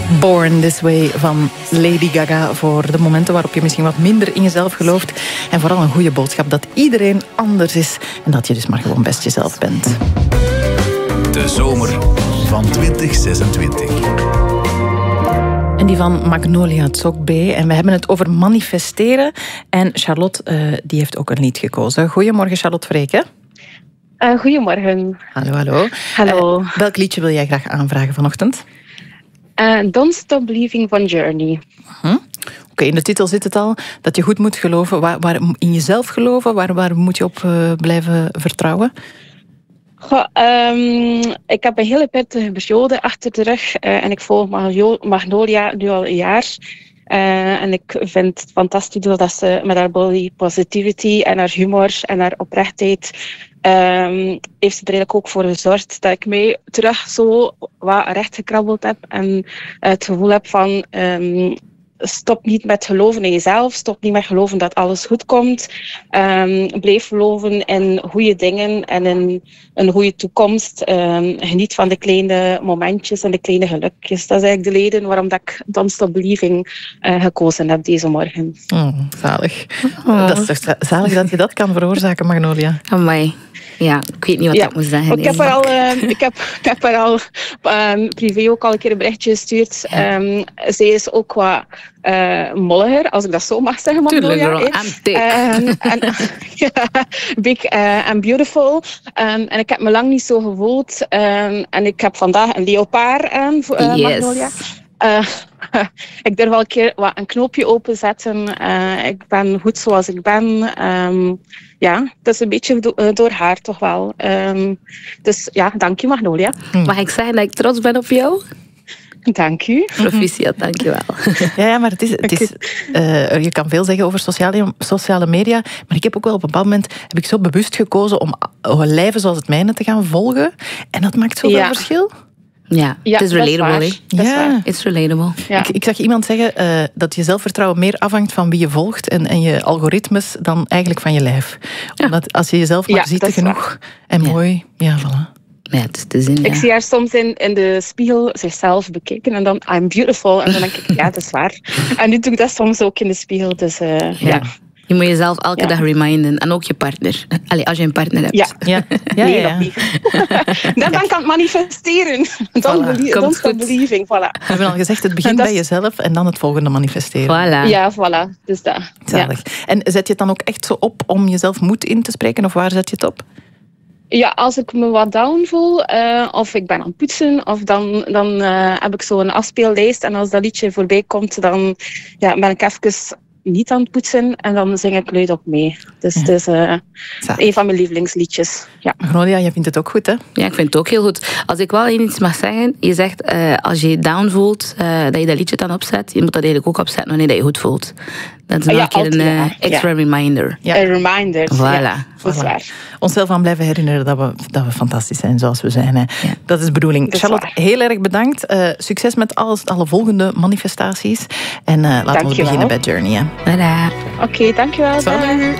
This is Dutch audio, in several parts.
Born This Way van Lady Gaga voor de momenten waarop je misschien wat minder in jezelf gelooft. En vooral een goede boodschap dat iedereen anders is en dat je dus maar gewoon best jezelf bent. De zomer van 2026. En die van Magnolia Tsok B. En we hebben het over manifesteren. En Charlotte, die heeft ook een lied gekozen. Goedemorgen, Charlotte Vreken. Goedemorgen. Hallo. Hallo. Welk liedje wil jij graag aanvragen vanochtend? Don't Stop Believing van Journey. Oké, in de titel zit het al dat je goed moet geloven. Waar in jezelf geloven? Waar moet je op blijven vertrouwen? Goh, ik heb een hele pittige periode achter de rug. En ik volg Magnolia nu al een jaar. En ik vind het fantastisch dat ze met haar body positivity en haar humor en haar oprechtheid heeft ze er eigenlijk ook voor gezorgd dat ik mij terug zo wat recht gekrabbeld heb en het gevoel heb van stop niet met geloven in jezelf, stop niet met geloven dat alles goed komt, blijf geloven in goede dingen en in een goede toekomst, geniet van de kleine momentjes en de kleine gelukjes. Dat is eigenlijk de reden waarom dat ik Don't Stop Believing gekozen heb deze morgen. Zalig. Dat is toch zalig dat je dat kan veroorzaken, Magnolia? Amai. Ja, ik weet niet wat ik moet zeggen. Ik heb haar al privé ook al een keer een berichtje gestuurd. Zij is ook wat molliger, als ik dat zo mag zeggen. Tuurlijk, girl. I'm thick. Big and beautiful. En ik heb me lang niet zo gevoeld. En ik heb vandaag een leopard aan, Magnolia. Ik durf wel een keer een knoopje openzetten. Ik ben goed zoals ik ben. Het is een beetje door haar toch wel. Dus ja, dank je, Magnolia. Mag ik zeggen dat ik trots ben op jou? Dank u. Proficiat, dank je wel. Ja, maar het is je kan veel zeggen over sociale media, maar ik heb ook wel op een bepaald moment zo bewust gekozen om lijven zoals het mijne te gaan volgen. En dat maakt zoveel verschil. Ja, het is relatable. It's relatable. Ja. Ik zag iemand zeggen dat je zelfvertrouwen meer afhangt van wie je volgt en je algoritmes dan eigenlijk van je lijf. Omdat als je jezelf maar ziet genoeg en mooi, voilà. Ja, het is te zien, Ik zie haar soms in de spiegel zichzelf bekijken en dan I'm beautiful. En dan denk ik, ja, dat is waar. En nu doe ik dat soms ook in de spiegel. Dus je moet jezelf elke dag reminden. En ook je partner. Allee, als je een partner hebt. Ja. Dan kan het manifesteren. Don't stop believing. Voilà. We hebben al gezegd, het begint bij jezelf en dan het volgende manifesteren. Voilà. Ja, voilà. Dus dat. Zalig. En zet je het dan ook echt zo op om jezelf moed in te spreken? Of waar zet je het op? Ja, als ik me wat down voel, of ik ben aan het poetsen, of dan heb ik zo een afspeellijst. En als dat liedje voorbij komt, dan ben ik even niet aan het poetsen en dan zing ik luid op mee. Dus het is een van mijn lievelingsliedjes. Ja. Magnolia, jij vindt het ook goed, hè? Ja, ik vind het ook heel goed. Als ik wel iets mag zeggen, je zegt als je je down voelt, dat je dat liedje dan opzet. Je moet dat eigenlijk ook opzetten wanneer je je goed voelt. Dat is nog een keer een extra reminder. Ja. Een reminder. Voilà. Dat is waar. Onszelf aan blijven herinneren dat we fantastisch zijn zoals we zijn. Hè. Ja. Dat is de bedoeling. Charlotte, heel erg bedankt. Succes met alle volgende manifestaties. En laten we beginnen bij Journey. Hè. Oké, dankjewel. Salut.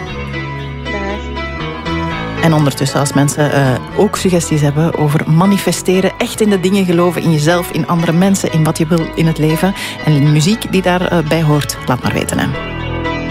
En ondertussen, als mensen ook suggesties hebben over manifesteren, echt in de dingen geloven, in jezelf, in andere mensen, in wat je wil in het leven en in de muziek die daarbij hoort, laat maar weten. Hè.